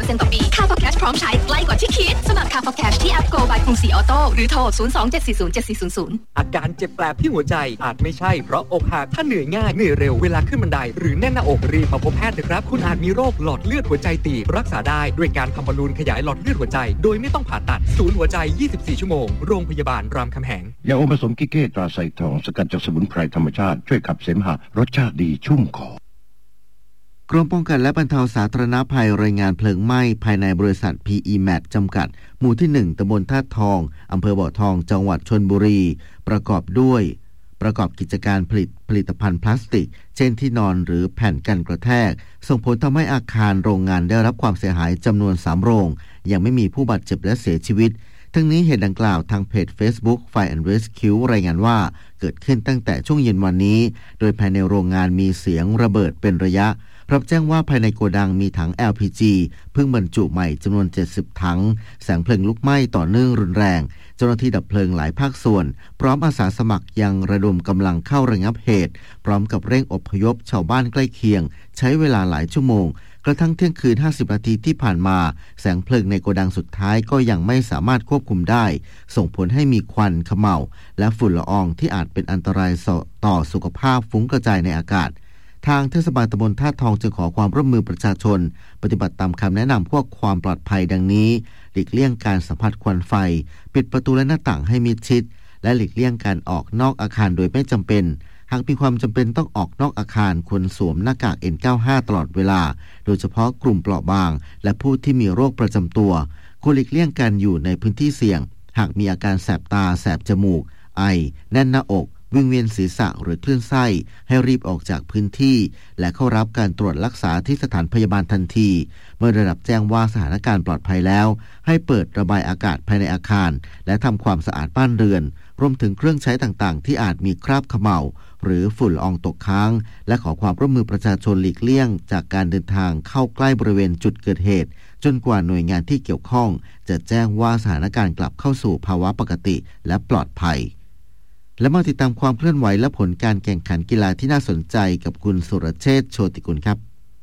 5% ต่อปีค่า Podcast พร้อมใช้ใกล้กว่าที่คิดสมัครค่า Podcast ที่ App Go by กรุงศรีออโต้หรือโทร 027407400 อาการเจ็บแปลบที่หัวใจอาจไม่ใช่เพราะอกหักถ้าเหนื่อยง่ายเหนื่อยเร็วเวลาขึ้นบันไดหรือแน่นหน้าอกรีบมาพบแพทย์นะครับคุณอาจมีโรคหลอดเลือดหัวใจตีบรักษาได้ด้วยการทำบอลลูนขยายหลอดเลือดหัวใจโดยไม่ต้องผ่าตัดศูนย์หัวใจ24ชั่วโมงโรงพยาบาลรามคำแหงยาอมผสมกิเก้ตราไซทองสกัดจากสมุนไพรธรรมชาติช่วยขับเสมหะรสชาติดีชุ่มคอกรมป้องกันและบรรเทาสาธารณภัยรายงานเพลิงไหม้ภายในบริษัท PE Mat จำกัดหมู่ที่1ตำบลท่าทองอำเภอบ่อทองจังหวัดชลบุรีประกอบกิจการผลิตภัณฑ์พลาสติกเช่นที่นอนหรือแผ่นกันกระแทกส่งผลทำให้อาคารโรงงานได้รับความเสียหายจำนวน3โรงยังไม่มีผู้บาดเจ็บและเสียชีวิตทั้งนี้เหตุดังกล่าวทางเพจ Facebook Fire and Rescue รายงานว่าเกิดขึ้นตั้งแต่ช่วงเย็นวันนี้โดยภายในโรงงานมีเสียงระเบิดเป็นระยะรับแจ้งว่าภายในโกดังมีถัง LPG เพิ่งบรรจุใหม่จำนวน70ถังแสงเพลิงลุกไหม้ต่อเนื่องรุนแรงเจ้าหน้าที่ดับเพลิงหลายภาคส่วนพร้อมอาสาสมัครยังระดมกำลังเข้าระงับเหตุพร้อมกับเร่งอพยพชาวบ้านใกล้เคียงใช้เวลาหลายชั่วโมงกระทั่งเที่ยงคืน50นาทีที่ผ่านมาแสงเพลิงในโกดังสุดท้ายก็ยังไม่สามารถควบคุมได้ส่งผลให้มีควันเขม่าและฝุ่นละอองที่อาจเป็นอันตรายต่อสุขภาพฟุ้งกระจายในอากาศทางเทศบาลตำบลท่าทองจึงขอความร่วมมือประชาชนปฏิบัติตามคำแนะนำพวกความปลอดภัยดังนี้หลีกเลี่ยงการสัมผัสควันไฟปิดประตูและหน้าต่างให้มิดชิดและหลีกเลี่ยงการออกนอกอาคารโดยไม่จำเป็นหากมีความจำเป็นต้องออกนอกอาคารควรสวมหน้ากาก N95 ตลอดเวลาโดยเฉพาะกลุ่มเปราะบางและผู้ที่มีโรคประจำตัวควรหลีกเลี่ยงการอยู่ในพื้นที่เสี่ยงหากมีอาการแสบตาแสบจมูกไอแน่นหน้าอกวิงเวียนศีรษะหรือคลื่นไส้ให้รีบออกจากพื้นที่และเข้ารับการตรวจรักษาที่สถานพยาบาลทันทีเมื่อได้รับแจ้งว่าสถานการณ์ปลอดภัยแล้วให้เปิดระบายอากาศภายในอาคารและทำความสะอาดบ้านเรือนรวมถึงเครื่องใช้ต่างๆที่อาจมีคราบเขม่าหรือฝุ่นละอองตกค้างและขอความร่วมมือประชาชนหลีกเลี่ยงจากการเดินทางเข้าใกล้บริเวณจุดเกิดเหตุจนกว่าหน่วยงานที่เกี่ยวข้องจะแจ้งว่าสถานการณ์กลับเข้าสู่ภาวะปกติและปลอดภัยและมาติดตามความเคลื่อนไหวและผลการแข่งขันกีฬาที่น่าสนใจกับคุณสุรเชษฐ์โชติกุลครับ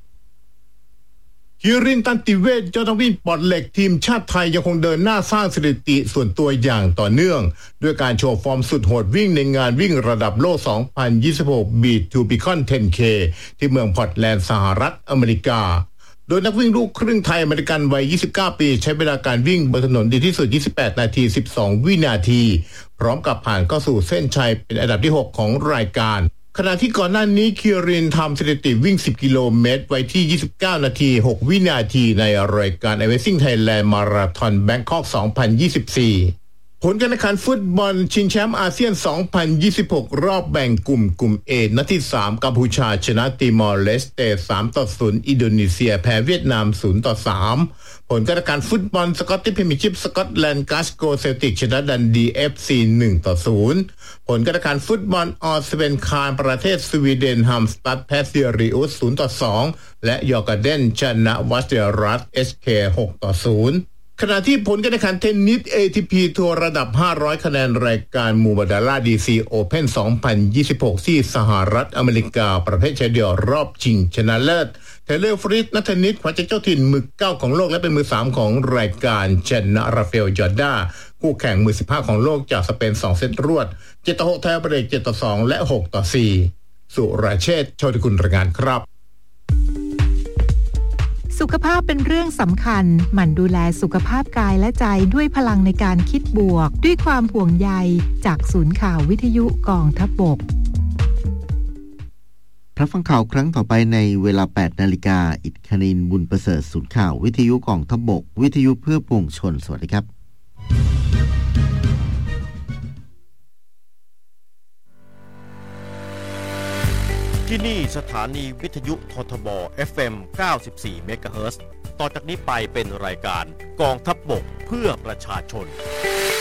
คิรินตันติเวชยอดนักวิ่งปอดเหล็กทีมชาติไทยยังคงเดินหน้าสร้างสถิติส่วนตัวอย่างต่อเนื่องด้วยการโชว์ฟอร์มสุดโหดวิ่งในงานวิ่งระดับโลก 2026 Beat to Beacon 10K ที่เมืองพอร์ตแลนด์สหรัฐอเมริกาโดยนักวิ่งลูกครึ่งไทยอเมริกันวัย29ปีใช้เวลาการวิ่งบนถนนดีที่สุด28นาที12วินาทีพร้อมกับผ่านเข้าสู่เส้นชัยเป็นอันดับที่6ของรายการขณะที่ก่อนหน้านี้คิรินทำสถิติวิ่ง10กิโลเมตรไว้ที่29นาที6วินาทีในรายการ Amazing Thailand Marathon Bangkok 2024ผลการแข่งขันฟุตบอลชิงแชมป์อาเซียน 2026 รอบแบ่งกลุ่ม A นัดที่3กัมพูชาชนะติมอร์เลสเต 3-0 อินโดนีเซียแพ้เวียดนาม 0-3 ผลการแข่งขันฟุตบอลสกอตติชพรีเมียร์ชิพสกอตแลนด์กลาสโกเซลติกชนะดันดี FC 1-0 ผลการแข่งขันฟุตบอลออสเวนคารประเทศสวีเดนฮัมสตัดแพ้ซิริอุส 0-2 และยอร์กาเดนชนะวัสเดรัส SK 6-0ขณะที่ผลการแข่งขันเทนนิส ATP ทัวร์ระดับ500คะแนนรายการมูบาดาล่า DC Open 2026 ที่สหรัฐอเมริกาประเภทชายเดี่ยวรอบชิงชนะเลิศเทเลอร์ฟริสนัทนิสขวัญใจเจ้าถิ่นมือ9ของโลกและเป็นมือ3ของรายการชนะราฟาเอลจอร์ด้าคู่แข่งมือ15ของโลกจากสเปน2เซตรวด 7-6 ไทยเบรก 7-2 และ 6-4 สุรเชษฐ์ โชติกุลรายงานครับสุขภาพเป็นเรื่องสำคัญหมั่นดูแลสุขภาพกายและใจด้วยพลังในการคิดบวกด้วยความห่วงใยจากศูนย์ข่าววิทยุกองทัพบกรับฟังข่าวครั้งต่อไปในเวลา 8 นาฬิกาอิทคณินบุญประเสริฐศูนย์ข่าววิทยุกองทัพบกวิทยุเพื่อปวงชนสวัสดีครับที่นี่สถานีวิทยุททบ FM 94 เมกะเฮิรตซ์ต่อจากนี้ไปเป็นรายการกองทัพบกเพื่อประชาชน